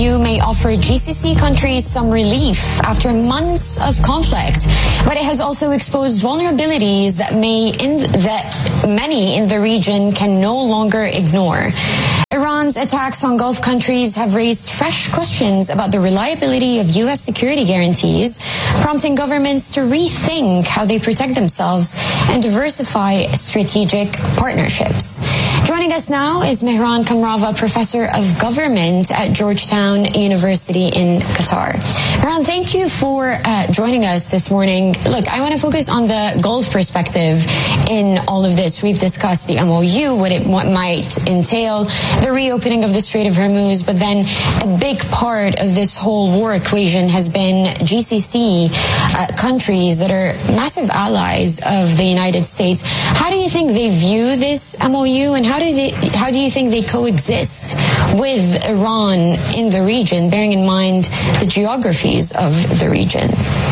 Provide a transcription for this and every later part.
You may offer GCC countries some relief after months of conflict, but it has also exposed vulnerabilities that many in the region can no longer ignore. Iran's attacks on Gulf countries have raised fresh questions about the reliability of U.S. security guarantees, prompting governments to rethink how they protect themselves and diversify strategic partnerships. Joining us now is Mehran Kamrava, Professor of Government at Georgetown University in Qatar. Mehran, thank you for joining us this morning. Look, I want to focus on the Gulf perspective in all of this. We've discussed the MOU, what it might entail, the reopening of the Strait of Hormuz, but then a big part of this whole war equation has been GCC countries that are massive allies of the United States. How do you think they view this MOU, and how do you think they coexist with Iran in the region, bearing in mind the geographies of the region?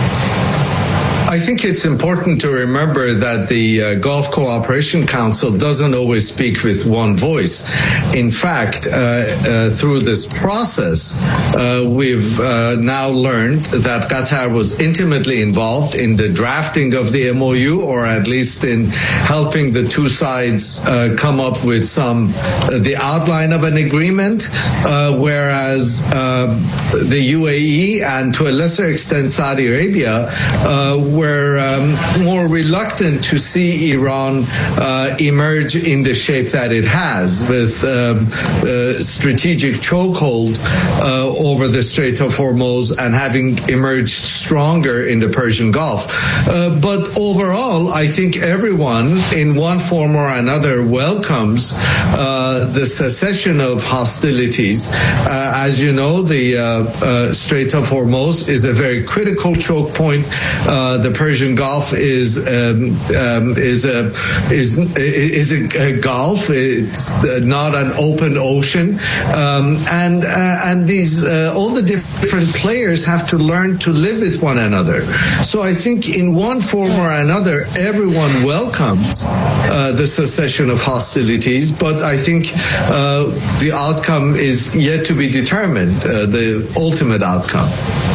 I think it's important to remember that the Gulf Cooperation Council doesn't always speak with one voice. In fact, through this process, we've now learned that Qatar was intimately involved in the drafting of the MOU, or at least in helping the two sides come up with the outline of an agreement, whereas the UAE and to a lesser extent Saudi Arabia were more reluctant to see Iran emerge in the shape that it has, with strategic chokehold over the Strait of Hormuz and having emerged stronger in the Persian Gulf. But overall, I think everyone in one form or another welcomes the cessation of hostilities. As you know, the Strait of Hormuz is a very critical choke point. The Persian Gulf is a gulf. It's not an open ocean, and these all the different players have to learn to live with one another. So I think in one form or another, everyone welcomes the cessation of hostilities, but I think the outcome is yet to be determined, the ultimate outcome.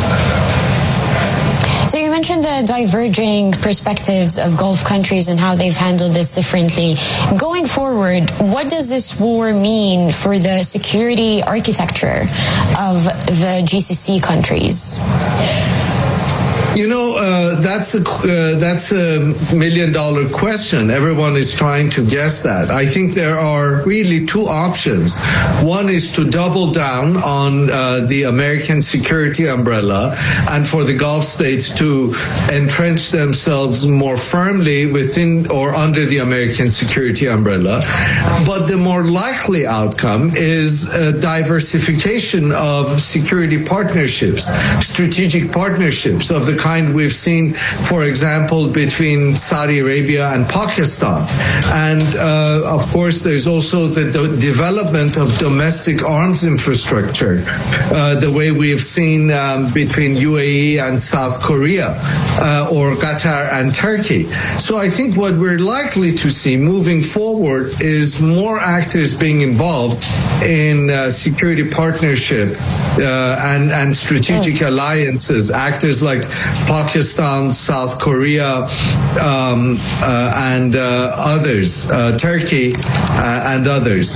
So you mentioned the diverging perspectives of Gulf countries and how they've handled this differently. Going forward, what does this war mean for the security architecture of the GCC countries? You know, that's a $1 million question. Everyone is trying to guess that. I think there are really two options. One is to double down on the American security umbrella and for the Gulf states to entrench themselves more firmly within or under the American security umbrella. But the more likely outcome is a diversification of security partnerships, strategic partnerships of the kind we've seen, for example, between Saudi Arabia and Pakistan. And of course, there's also the development of domestic arms infrastructure, the way we have seen between UAE and South Korea, or Qatar and Turkey. So I think what we're likely to see moving forward is more actors being involved in security partnership and strategic alliances, actors like Pakistan, South Korea, and others, Turkey and others.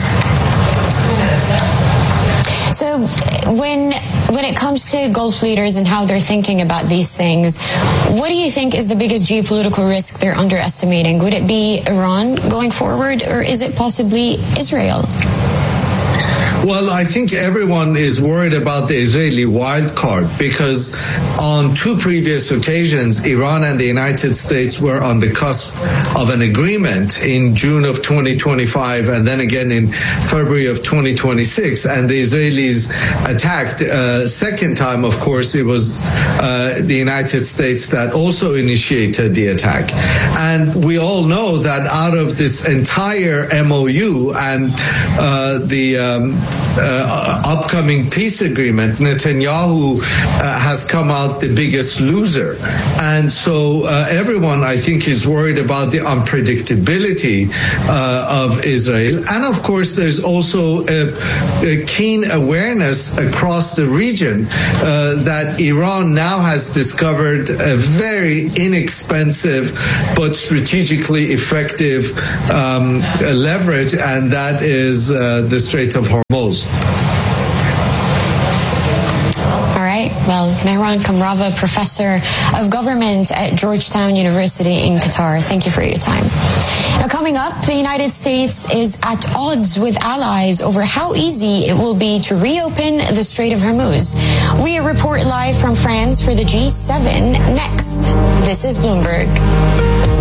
So when it comes to Gulf leaders and how they're thinking about these things, what do you think is the biggest geopolitical risk they're underestimating? Would it be Iran going forward, or is it possibly Israel? Well, I think everyone is worried about the Israeli wild card because on two previous occasions, Iran and the United States were on the cusp of an agreement in June of 2025 and then again in February of 2026. And the Israelis attacked second time. Of course, it was the United States that also initiated the attack. And we all know that out of this entire MOU and the upcoming peace agreement, Netanyahu has come out the biggest loser. And so everyone, I think, is worried about the unpredictability of Israel. And of course, there's also a keen awareness across the region that Iran now has discovered a very inexpensive but strategically effective leverage, and that is the Strait of Hormuz. All right. Well, Mehran Kamrava, professor of government at Georgetown University in Qatar, thank you for your time. Now, coming up, the United States is at odds with allies over how easy it will be to reopen the Strait of Hormuz. We report live from France for the G7 next. This is Bloomberg.